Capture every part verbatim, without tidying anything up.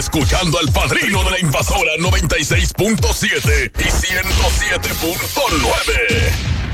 escuchando al Padrino de la Invasora noventa y seis punto siete y ciento siete punto nueve.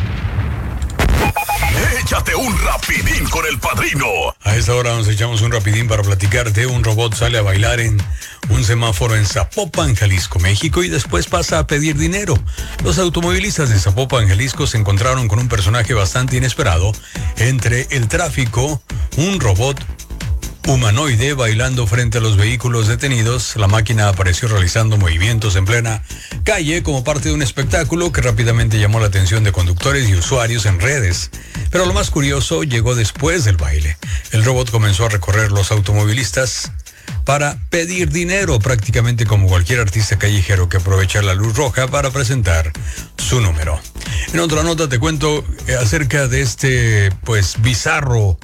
Échate un rapidín con el Padrino. A esta hora nos echamos un rapidín para platicarte. Un robot sale a bailar en un semáforo en Zapopan, Jalisco, México, y después pasa a pedir dinero. Los automovilistas de Zapopan, Jalisco, se encontraron con un personaje bastante inesperado entre el tráfico, un robot humanoide bailando frente a los vehículos detenidos. La máquina apareció realizando movimientos en plena calle como parte de un espectáculo que rápidamente llamó la atención de conductores y usuarios en redes. Pero lo más curioso llegó después del baile. El robot comenzó a recorrer los automovilistas para pedir dinero, prácticamente como cualquier artista callejero que aprovecha la luz roja para presentar su número. En otra nota te cuento acerca de este, pues, bizarro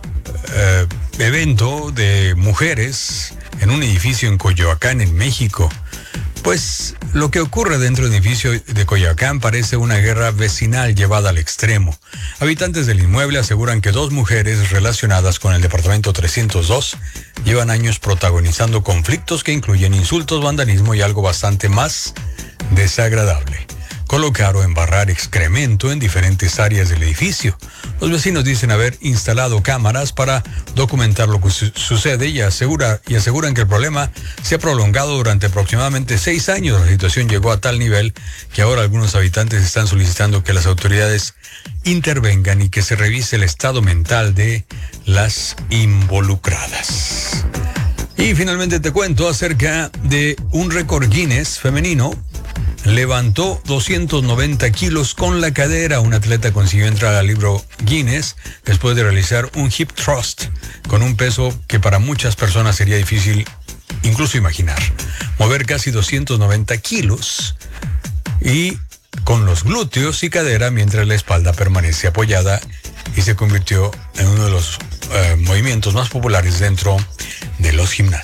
Uh, evento de mujeres en un edificio en Coyoacán, en México. Pues lo que ocurre dentro del edificio de Coyoacán parece una guerra vecinal llevada al extremo. Habitantes del inmueble aseguran que dos mujeres relacionadas con el departamento trescientos dos llevan años protagonizando conflictos que incluyen insultos, vandalismo y algo bastante más desagradable: colocar o embarrar excremento en diferentes áreas del edificio. Los vecinos dicen haber instalado cámaras para documentar lo que su- sucede y, asegura, y aseguran que el problema se ha prolongado durante aproximadamente seis años. La situación llegó a tal nivel que ahora algunos habitantes están solicitando que las autoridades intervengan y que se revise el estado mental de las involucradas. Y finalmente te cuento acerca de un récord Guinness femenino. Levantó doscientos noventa kilos con la cadera. Un atleta consiguió entrar al libro Guinness después de realizar un hip thrust con un peso que para muchas personas sería difícil incluso imaginar. Mover casi doscientos noventa kilos y con los glúteos y cadera mientras la espalda permanece apoyada, y se convirtió en uno de los uh, movimientos más populares dentro de los gimnasios.